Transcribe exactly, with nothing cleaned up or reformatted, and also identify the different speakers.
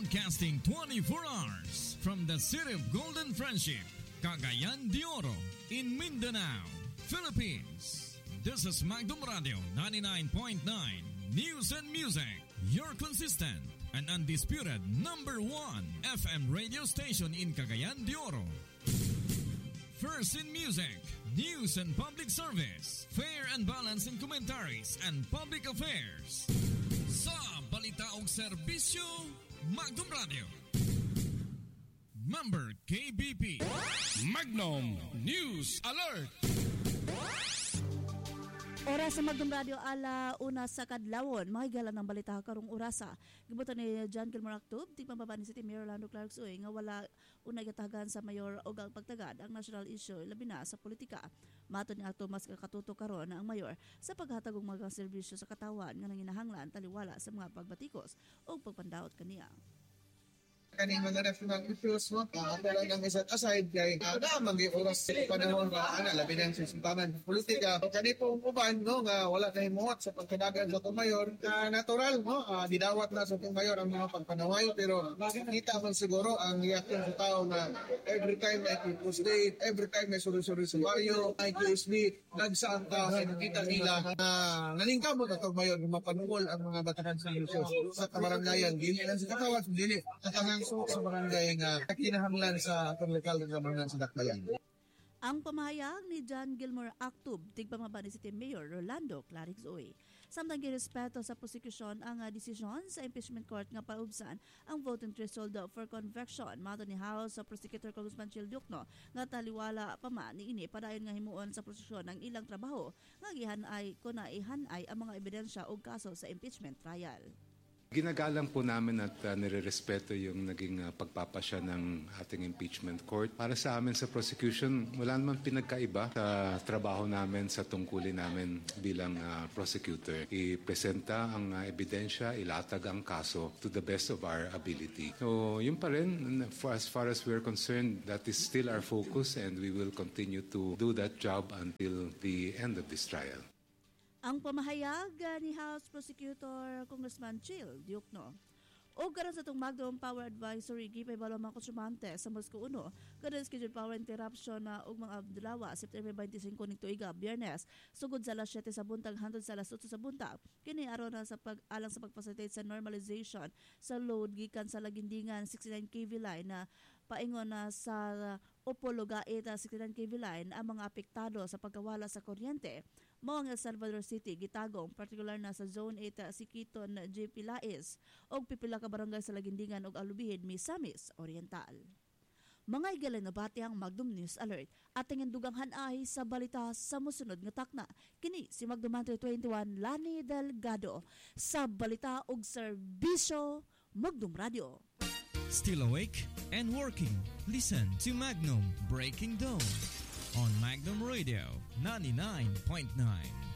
Speaker 1: Broadcasting twenty-four hours from the city of Golden Friendship, Cagayan de Oro, in Mindanao, Philippines. This is Magdum Radio ninety-nine point nine News and Music, your consistent and undisputed number one F M radio station in Cagayan de Oro. First in music, news and public service, fair and balanced in commentaries and public affairs. Sa balita og serbisyo, Magdum Radio. Member K B P.
Speaker 2: Magnum News Alert.
Speaker 3: Oras sa Magdum Radio ala una sa kadlawon, mahigalan ng balita karong orasa. Gibutan ni John Gilmore Actub, di pambaba ni City Mayor Orlando Clark Uy, nga wala una gatagan sa mayor o ang pagtagad ang national issue labi na sa politika. Mato ni Actub mas kakatuto karon na ang mayor sa paghatag og mga serbisyo sa katawan nga nanginahanglan taliwala sa mga pagbatikos o pagpandaot kaniya.
Speaker 4: Kaning mga national issues mo, uh, talagang isa't aside kay uh, na mag-oras sa panahon ba ana labi na sa simbahan politika. Kani po uban no nga wala na himuot sa pagkadagan sa mayor, uh, natural mo uh, didawat na sa mayor ang mga pagpanaway pero kita man siguro ang reaksyon sa tao na every time may Tuesday, every time may suri-suri sa baryo, may Tuesday, nagsaan ka kita nila na nalingkaw mo na mayor nga mapanungol ang mga batahan sa issues sa kabarangayan dili lang sa katawat dili so sa barangay nga kinahanglan sa lokal nga mga sa Dakbayan.
Speaker 3: Ang pamahayag ni John Gilmore Actub, tigpamaba ni City Mayor Rolando Clarix Uy. Samtang girespeto sa prosecution ang uh, desisyon sa impeachment court nga paubsan ang voting threshold for conviction. Mato ni House sa Prosecutor Congressman Chil Ducno nga taliwala pa man ni ini padayon nga himuon sa prosekusyon ang ilang trabaho nga gihanay kuna ihanay ang mga ebidensya o kaso sa impeachment trial.
Speaker 5: Ginagalang po namin at uh, nire-respeto yung naging uh, pagpapasya ng ating impeachment court. Para sa amin sa prosecution, wala naman pinagkaiba sa trabaho namin sa tungkulin namin bilang uh, prosecutor. I-presenta ang uh, ebidensya, ilatag ang kaso to the best of our ability. So yun pa rin, for as far as we're concerned, that is still our focus and we will continue to do that job until the end of this trial.
Speaker 3: Ang pamahayag ni House Prosecutor Congressman Chil Ducno. O karon sa itong Magdum Power Advisory, gipay balo mga konsumante sa Moscow uno, kada scheduled power interruption na og mga Abdulawa, September twenty-five ning tuiga, Biyernes, sugod sa alas siyete sa buntag hangtod sa alas otso sa buntag. Kini araw na sa pag-alang sa pag-facilitate sa normalization sa load gikan sa Lagindingan sixty-nine K V line na paingon na sa Opologa eta sixty-nine K V line ang mga apektado sa pagkawala sa kuryente. Mao ang El Salvador City gitagong partikular na sa Zone eight Siquiton, J P Lais og pipila ka barangay sa Lagindingan ug Alubihid, Misamis Oriental. Mga igalan na bati ang Magdum News Alert at tingin dugang hanay sa balita sa musunod nga takna. Kini si Magdum twenty-one Lani Delgado sa balita ug serbisyo Magdum Radio.
Speaker 1: Still awake and working? Listen to Magnum Breaking Dawn on Magnum Radio ninety-nine point nine.